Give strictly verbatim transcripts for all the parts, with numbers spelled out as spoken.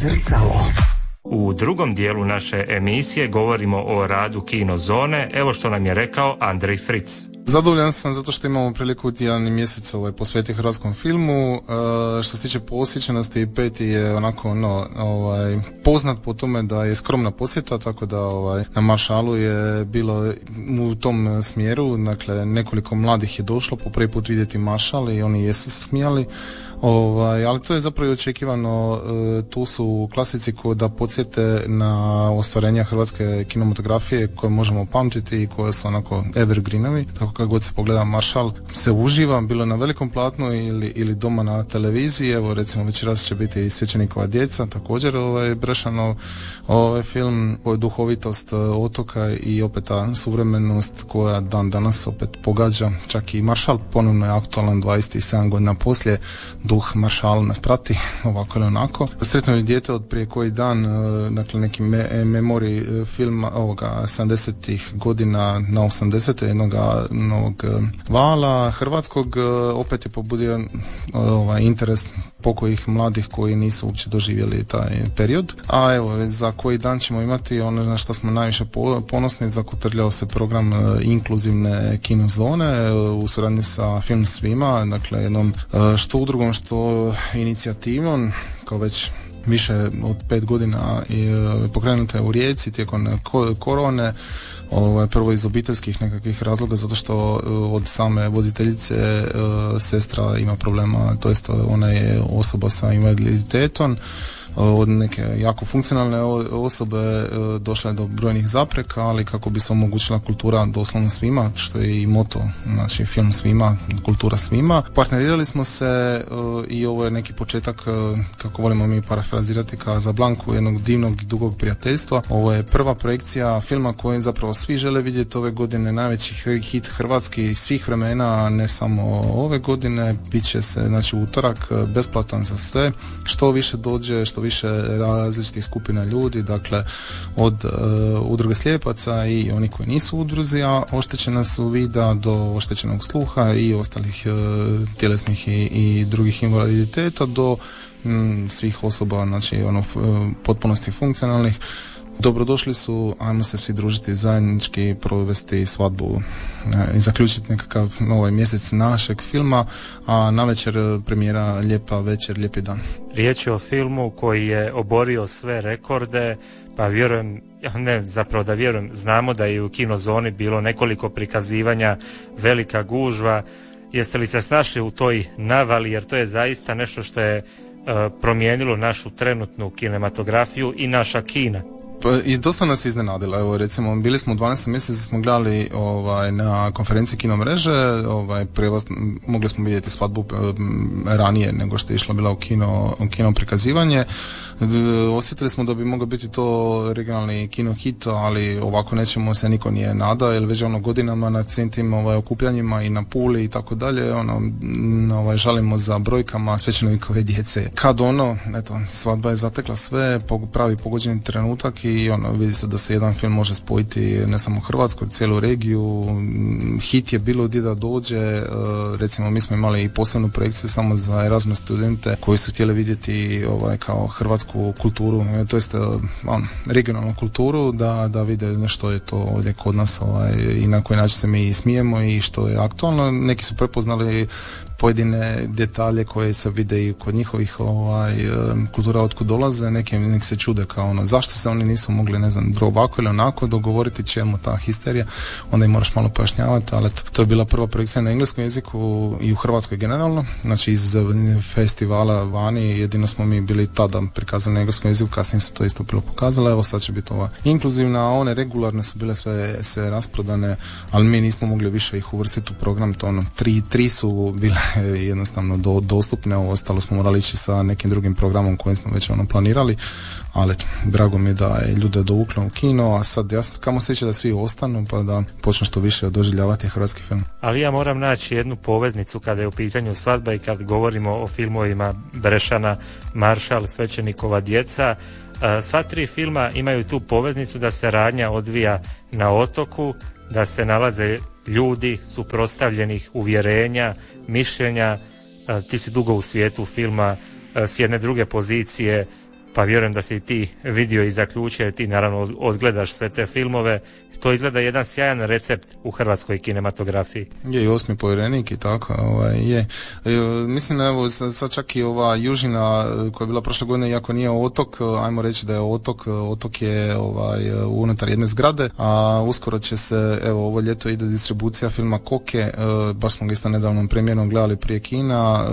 Zrcalo. U drugom dijelu naše emisije govorimo o radu Kino Zone. Evo što nam je rekao Andrej Fric. Zadovoljan sam zato što imamo priliku jedan mjesec ovaj, posvetiti hrvatskom filmu. E, što se tiče posjećenosti, Peti je onako no, ovaj, poznat po tome da je skromna posjeta, tako da ovaj, na Maršalu je bilo u tom smjeru, dakle nekoliko mladih je došlo po prvi put vidjeti Maršal i oni jesu se smijali. Ovaj, ali to je zapravo očekivano, e, tu su klasici koji da podsjete na ostvarenja hrvatske kinematografije koje možemo pamtiti i koje su onako evergreenovi, tako kad god se pogleda Maršal se uživa, bilo na velikom platnu ili, ili doma na televiziji. Evo recimo večeras će biti i Svećenikova djeca, također ovaj, Brešanov ovaj film, ovaj, duhovitost otoka i opet ta suvremenost koja dan danas opet pogađa, čak i Maršal ponovno je aktualan dvadeset sedam godina poslije, duh Maršala nas prati ovako ili onako. Sretno je dijete od prije koji dan, dakle neki me, memori filma ovoga sedamdesetih godina na osamdesete jednoga novog vala hrvatskog, opet je pobudio ovaj interes pokojih mladih koji nisu uopće doživjeli taj period. A evo, za koji dan ćemo imati ono na što smo najviše ponosni, zakotrljao se program inkluzivne kino zone u suradnji sa Film svima, dakle jednom što udrugom, što inicijativom, kao već više od pet godina pokrenuta je u Rijeci tijekom korone. Ovo, prvo iz obiteljskih nekakvih razloga, zato što od same voditeljice sestra ima problema, to jest ona je osoba sa invaliditetom, od neke jako funkcionalne osobe došla je do brojnih zapreka, ali kako bi se omogućila kultura doslovno svima, što je i moto, znači film svima, kultura svima. Partnerirali smo se i ovo je neki početak, kako volimo mi parafrazirati, Casablancu, jednog divnog i dugog prijateljstva. Ovo je prva projekcija filma koji zapravo svi žele vidjeti ove godine, najveći hit hrvatski svih vremena, ne samo ove godine. Biće se, znači, utorak, besplatan za sve, što više dođe, što više različitih skupina ljudi, dakle od uh, udruge slijepaca i oni koji nisu udruzi, a oštećena su vida do oštećenog sluha i ostalih uh, tjelesnih i, i drugih invaliditeta do mm, svih osoba, znači ono uh, potpunosti funkcionalnih. Dobrodošli su, ajmo se svi družiti zajednički, provesti svadbu i zaključiti nekakav ovaj mjesec našeg filma, a navečer premijera Lijepa večer, lijepi dan. Riječ je o filmu koji je oborio sve rekorde, pa vjerujem, ne zapravo da vjerujem, znamo da je u Kino Zoni bilo nekoliko prikazivanja, velika gužva. Jeste li se snašli u toj navali, jer to je zaista nešto što je uh, promijenilo našu trenutnu kinematografiju i naša kina? I dosta nas iznenadilo. Evo recimo bili smo u dvanaestom mjesecu, smo gledali ovaj, na konferenciji Kino mreže, ovaj, prijevoz, mogli smo vidjeti svadbu ranije nego što je išla bila u kino, u kino prikazivanje. Osjetili smo da bi moglo biti to regionalni kino hit, ali ovako nećemo, se niko nije nadao, jer već ono godinama na svim tim ovaj, okupljanjima i na Puli i tako dalje, ono, ovaj, žalimo za brojkama Svećenikove djece. Kad ono, eto, svadba je zatekla sve, pravi pogođeni trenutak i ono, vidi se da se jedan film može spojiti ne samo Hrvatsku, cijelu regiju. Hit je bilo gdje da dođe, recimo mi smo imali i posebnu projekciju samo za Erasmus studente koji su htjeli vidjeti ovaj, kao hrvatsku kulturu, to jest on, regionalnu kulturu, da, da vide što je to ovdje kod nas ovaj, i na koji način se mi smijemo i što je aktualno. Neki su prepoznali pojedine detalje koje se vide i kod njihovih ovaj, kultura otkud dolaze, neki, neki se čude kao ono, zašto se oni nisu mogli, ne znam, ovako ili onako dogovoriti čemu ta histerija, onda im moraš malo pojašnjavati, ali to je bila prva projekcija na engleskom jeziku i u Hrvatskoj generalno, znači iz festivala vani, jedino smo mi bili tada prikazali na engleskom jeziku, kasnije se to isto bilo pokazalo, evo sad će biti ova inkluzivna, a one regularne su bile sve, sve rasprodane, ali mi nismo mogli više ih uvrstiti u program, to ono, tri, tri su bile jednostavno do, dostupne, ovo ostalo smo morali ići sa nekim drugim programom kojim smo već ono planirali, ali drago mi je da je ljude dovuklo u kino, a sad jasno kamo se će da svi ostanu pa da počnu što više doživljavati hrvatski film. Ali ja moram naći jednu poveznicu kada je u pitanju svadba i kad govorimo o filmovima Brešana, Maršal, Svećenikova djeca. Sva tri filma imaju tu poveznicu da se radnja odvija na otoku, da se nalaze ljudi suprotstavljenih uvjerenja, mišljenja. Ti si dugo u svijetu filma, s jedne druge pozicije pa vjerujem da si i ti vidio i zaključio, ti naravno odgledaš sve te filmove. To izgleda jedan sjajan recept u hrvatskoj kinematografiji. Je i Osmi povjerenik i tako, ovaj, je. E, mislim, evo, sad čak i ova Južina koja je bila prošle godine, iako nije otok, ajmo reći da je otok, otok je ovaj, unutar jedne zgrade, a uskoro će se, evo, ovo ljeto ide distribucija filma Koke, e, baš smo ga isto nedavnom premijerom gledali prije kina,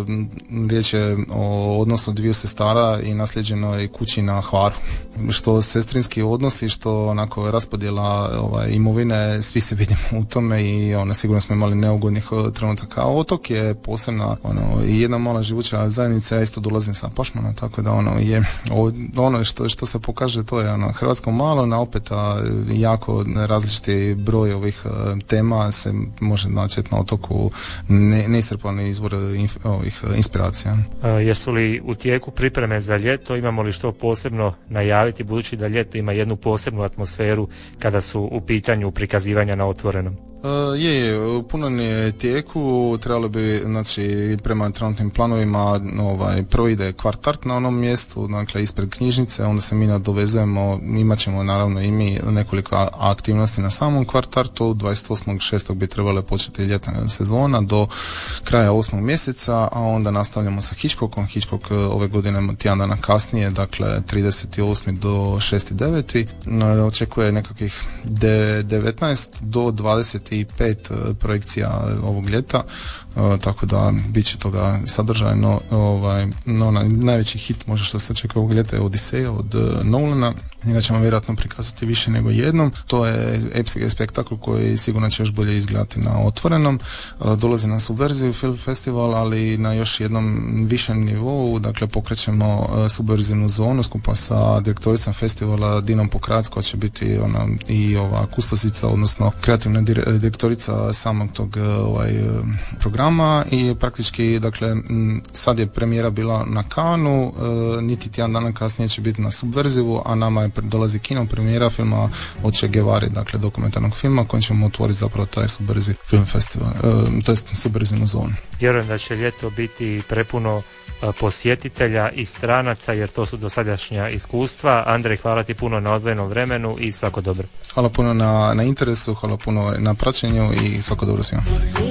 e, riječ je o odnosu dviju sestara i nasljeđenoj kući na Hvaru. Što sestrinski odnosi, što onako raspodjela ovaj, imovine, svi se vidimo u tome i ono, sigurno smo imali neugodnih trenutaka. A otok je posebna ono, i jedna mala živuća zajednica, ja isto dolazim sa Pašmana, tako da ono je ono što, što se pokaže, to je ono, Hrvatsko malo, na opet a, jako različiti broj ovih a, tema se može naći na otoku, ne, neiscrpani izvor inf, ovih inspiracija. A, jesu li u tijeku pripreme za ljeto, imamo li što posebno najaviti, budući da ljeto ima jednu posebnu atmosferu kada su u pitanju prikazivanja na otvorenom? Uh, je, je, puno je tijeku, trebalo bi, znači, prema trenutnim planovima, ovaj, proide kvartart na onom mjestu, dakle, ispred knjižnice, onda se mi nadovezujemo, imat ćemo naravno i mi nekoliko aktivnosti na samom kvartartu, dvadeset osmog šestog bi trebala početi ljetna sezona do kraja osmog mjeseca, a onda nastavljamo sa Hitchcockom, Hitchcock ove godine tjedan dana kasnije, dakle, trideset osmi do šesti deveti očekuje nekakvih devetnaest do dvadeset i pet projekcija ovog ljeta, uh, tako da bit će toga sadržajno. Ovaj, no, na, najveći hit možda što se očekuje ovog ljeta je Odiseja od uh, Nolana. Njega ćemo vjerojatno prikazati više nego jednom. To je epski spektakl koji sigurno će još bolje izgledati na otvorenom. Uh, dolazi na Subverziju film festival, ali na još jednom višem nivou. Dakle, pokrećemo uh, Subverzivnu zonu skupa sa direktoricom festivala Dinom Pokrac, koja će biti ona i ova kustosica, odnosno kreativna dir- direktorica samog tog ovaj, programa i praktički, dakle, sad je premijera bila na Kanu, e, niti tjedan dana kasnije će biti na Subverzivu, a nama je dolazi kino premijera filma od Che Guevare, dakle dokumentarnog filma kojim ćemo otvoriti zapravo taj Subverziv film festival, e, to jest Subverzivnu zonu. Vjerujem da će ljeto biti prepuno posjetitelja i stranaca, jer to su dosadašnja iskustva. Andrej, hvala ti puno na odvojenom vremenu i svako dobro. Hvala puno na, na interesu, hvala puno na praćenju i svako dobro svima.